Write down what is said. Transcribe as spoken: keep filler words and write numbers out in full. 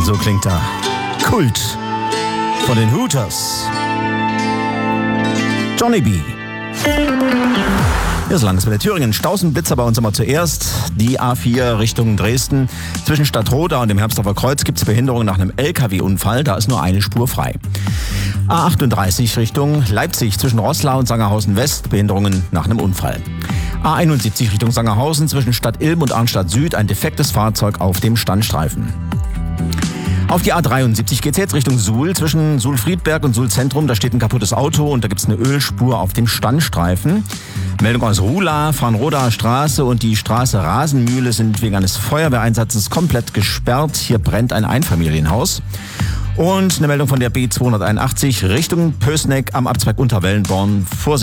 So klingt er. Kult von den Hooters. Johnny B. Ja, so lang ist bei der Thüringen. Stausenblitzer bei uns immer zuerst. Die A vier Richtung Dresden. Zwischen Stadtroda und dem Herbstorfer Kreuz gibt es Behinderungen nach einem L K W-Unfall. Da ist nur eine Spur frei. A achtunddreißig Richtung Leipzig zwischen Roßlau und Sangerhausen West. Behinderungen nach einem Unfall. A einundsiebzig Richtung Sangerhausen zwischen Stadt Ilm und Arnstadt Süd. Ein defektes Fahrzeug auf dem Standstreifen. Auf die A dreiundsiebzig geht's jetzt Richtung Suhl, zwischen Suhl-Friedberg und Suhl-Zentrum. Da steht ein kaputtes Auto und da gibt's eine Ölspur auf dem Standstreifen. Meldung aus Ruhla, Farnrodaer Straße und die Straße Rasenmühle sind wegen eines Feuerwehreinsatzes komplett gesperrt. Hier brennt ein Einfamilienhaus. Und eine Meldung von der B zweihunderteinundachtzig Richtung Pößneck am Abzweig Unterwellenborn. Vorsicht